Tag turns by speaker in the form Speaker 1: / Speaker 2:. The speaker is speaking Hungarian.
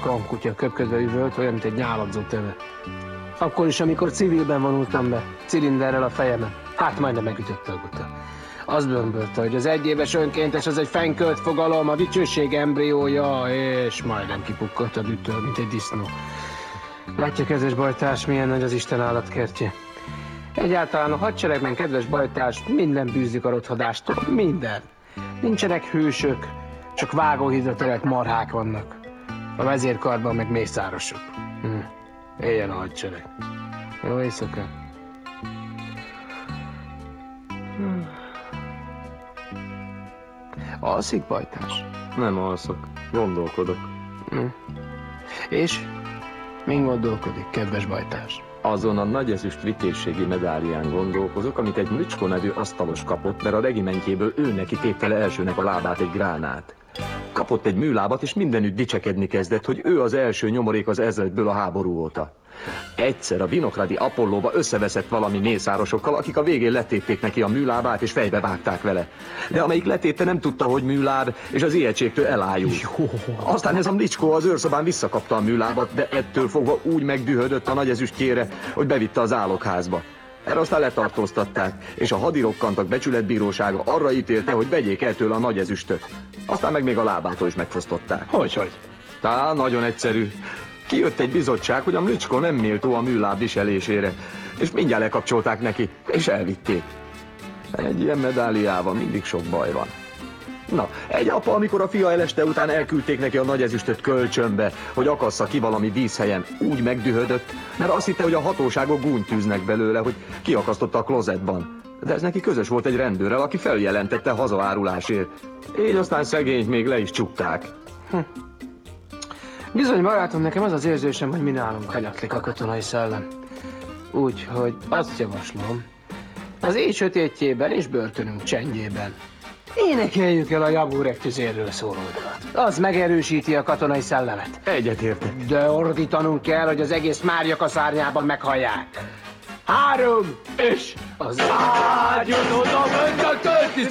Speaker 1: krankutya köpködve üvölt, olyan, mint egy nyáladzó töve. Akkor is, amikor civilben vonultam be, cilinderrel a fejemen, hát majdnem megütötte a guta. Az bömbölte, hogy az egyéves önkéntes az egy fennkölt fogalom, a dicsőség embriója, és majdnem kipukkant a dűtől, mint egy disznó. Látja, kedves bajtárs, milyen nagy az Isten állatkertje. Egyáltalán a hadseregben, kedves bajtárs, minden bűzik a rothadástól, minden. Nincsenek hősök, csak vágóhídra terelt marhák vannak. A vezérkarban meg mészárosok. Éljen a hadsereg. Jó éjszaka. Alszik, bajtárs?
Speaker 2: Nem alszok, gondolkodok.
Speaker 1: És? Min gondolkodik, kedves bajtárs?
Speaker 2: Azon a nagy ezüst vitézségi medálián gondolkozok, amit egy Mlücsko nevű asztalos kapott, mert a regimentjéből ő neki tépte le elsőnek a lábát egy gránát. Kapott egy műlábat, és mindenütt dicsekedni kezdett, hogy ő az első nyomorék az ezredből a háború óta. Egyszer a Vinogradi Apollóba összeveszett valami mészárosokkal, akik a végén letépték neki a műlábát, és fejbe vágták vele. De amelyik letépte, nem tudta, hogy műláb, és az ijegységtől elájult. Aztán ez a Mlücsko az őrszobán visszakapta a műlábat, de ettől fogva úgy megdühödött a nagy ezüstjére, hogy bevitte az álokházba. Erre aztán letartóztatták, és a hadirokkantak becsületbírósága arra ítélte, hogy vegyék el tőle a nagy ezüstöt. Aztán meg még a lábától is megfosztották.
Speaker 1: Hogy?
Speaker 2: Tá, nagyon egyszerű. Kijött egy bizottság, hogy a Mlücsko nem méltó a műláb viselésére, és mindjárt lekapcsolták neki, és elvitték. Egy ilyen medáliával mindig sok baj van. Na, egy apa, amikor a fia eleste után elküldték neki a nagy ezüstöt kölcsönbe, hogy akassza ki valami díszhelyen, úgy megdühödött, mert azt hitte, hogy a hatóságok gúnyt tűznek belőle, hogy kiakasztotta a klozetban. De ez neki közös volt egy rendőrrel, aki feljelentette hazaárulásért. Így aztán szegényt még le is csukták.
Speaker 1: Bizony, barátom, nekem az az érzésem, hogy mi nálunk hanyatlik a katonai szellem. Úgyhogy azt javaslom, az éj sötétjében és börtönünk csendjében énekeljük el a Jabúrek tüzérről szóló dalat. Az megerősíti a katonai szellemet.
Speaker 2: Egyetértek.
Speaker 1: De ordítanunk kell, hogy az egész Márjaka szárnyában meghallják. 3, és az ágyon oda ment a tölti